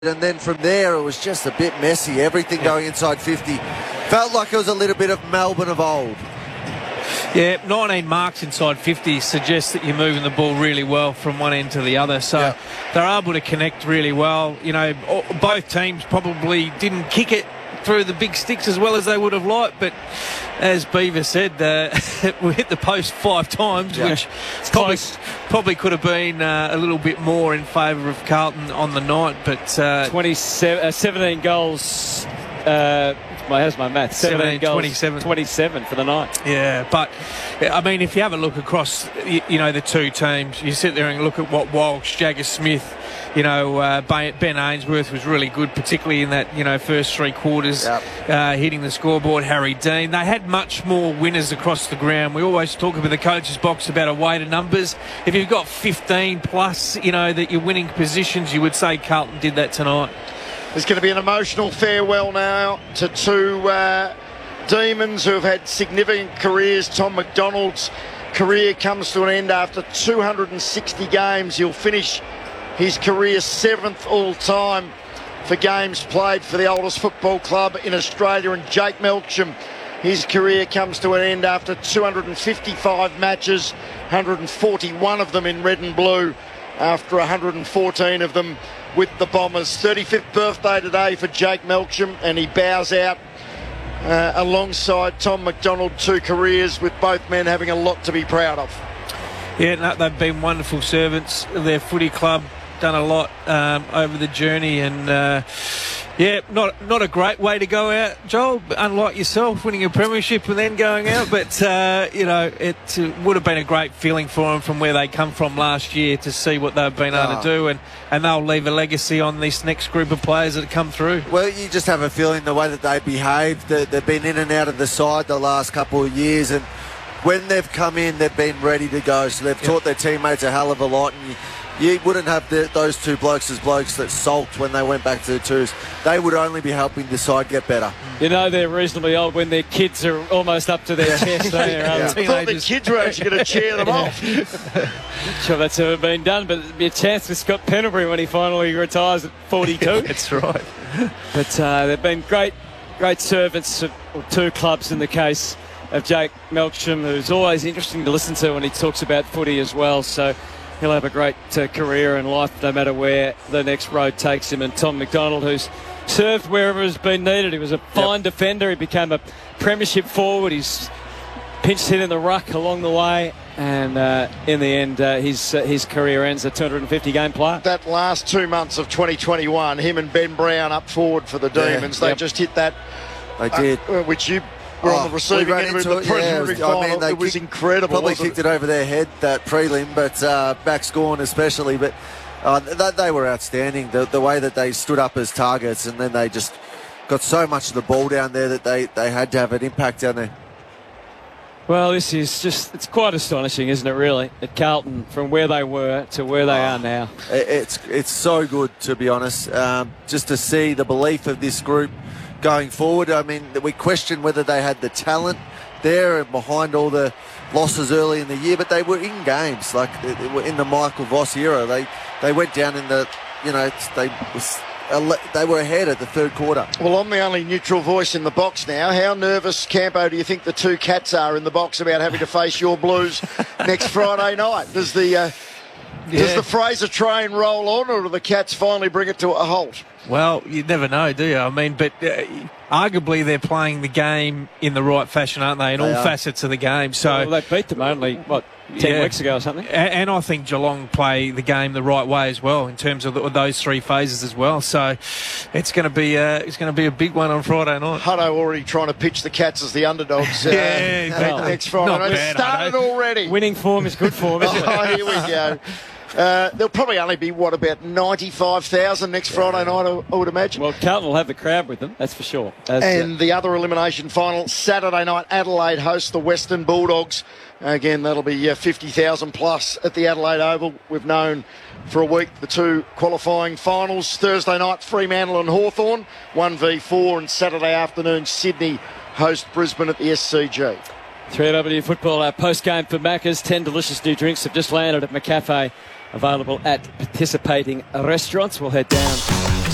And then from there, it was just a bit messy. Everything going inside 50. Felt like it was a little bit of Melbourne of old. Yeah, 19 marks inside 50 suggests that you're moving the ball really well from one end to the other. So they're able to connect really well. You know, both teams probably didn't kick it through the big sticks as well as they would have liked, but as Beaver said, we hit the post 5 times, which probably could have been a little bit more in favour of Carlton on the night. But 17 goals. How's my math? 17 goals, 27 for the night. Yeah, but I mean, if you have a look across, the two teams, you sit there and look at what Walsh, Jagger Smith, Ben Ainsworth was really good, particularly in that, first 3 quarters, hitting the scoreboard. Harry Dean. They had much more winners across the ground. We always talk about the coach's box about a weight of numbers. If you've got 15 plus, that you're winning positions, you would say Carlton did that tonight. There's going to be an emotional farewell now to 2 Demons who have had significant careers. Tom McDonald's career comes to an end after 260 games. He'll finish his career 7th all-time for games played for the oldest football club in Australia. And Jake Melksham, his career comes to an end after 255 matches, 141 of them in red and blue, after 114 of them with the Bombers. 35th birthday today for Jake Melksham, and he bows out alongside Tom McDonald. 2 careers with both men having a lot to be proud of. Yeah, no, they've been wonderful servants of their footy club, done a lot over the journey, and not a great way to go out, Joel, unlike yourself, winning a premiership and then going out, but it would have been a great feeling for them from where they come from last year to see what they've been able to do, and they'll leave a legacy on this next group of players that come through. Well, you just have a feeling the way that they behaved, they've been in and out of the side the last couple of years, and when they've come in, they've been ready to go, so they've taught their teammates a hell of a lot, and you wouldn't have those 2 blokes as blokes that sulked when they went back to the twos. They would only be helping the side get better. They're reasonably old when their kids are almost up to their chest. I thought the kids were actually going to cheer them off. Sure that's ever been done, but it'll be a chance for Scott Pendlebury when he finally retires at 42. That's right. But they've been great servants of 2 clubs in the case of Jake Melksham, who's always interesting to listen to when he talks about footy as well. So he'll have a great career in life no matter where the next road takes him. And Tom McDonald, who's served wherever has been needed. He was a fine defender. He became a premiership forward. He's pinched hit in the ruck along the way. And in the end, his career ends a 250-game player. That last 2 months of 2021, him and Ben Brown up forward for the Demons. They just hit that. They did. Which you were on the receiving end of the preliminary final. It was incredible. Probably kicked it over their head, that prelim, but Max Gawn especially. But they were outstanding. The way that they stood up as targets, and then they just got so much of the ball down there that they had to have an impact down there. Well, this is it's quite astonishing, isn't it, really, at Carlton, from where they were to where they are now. It's so good, to be honest, just to see the belief of this group going forward. I mean, we questioned whether they had the talent there and behind all the losses early in the year, but they were in games, like in the Michael Voss era. They went down in the, they were ahead at the 3rd quarter. Well, I'm the only neutral voice in the box now. How nervous, Campo, do you think the 2 Cats are in the box about having to face your Blues next Friday night? Does the Fraser train roll on, or do the Cats finally bring it to a halt? Well, you never know, do you? I mean, but arguably they're playing the game in the right fashion, aren't they? In all facets of the game. So they beat them only, 10 weeks ago or something? And I think Geelong play the game the right way as well in terms of those 3 phases as well. So it's going to be a big one on Friday night. Hutto already trying to pitch the Cats as the underdogs next Friday night. It started already. Winning form is good form, isn't it? Oh, here we go. There'll probably only be, about 95,000 next Friday night, I would imagine. Well, Carlton will have the crowd with them, that's for sure. And the other elimination final, Saturday night, Adelaide hosts the Western Bulldogs. Again, that'll be 50,000 plus at the Adelaide Oval. We've known for a week the 2 qualifying finals. Thursday night, Fremantle and Hawthorn, 1v4, and Saturday afternoon, Sydney host Brisbane at the SCG. 3AW Football, our post-game for Macca's. 10 delicious new drinks have just landed at McCafe, available at participating restaurants. We'll head down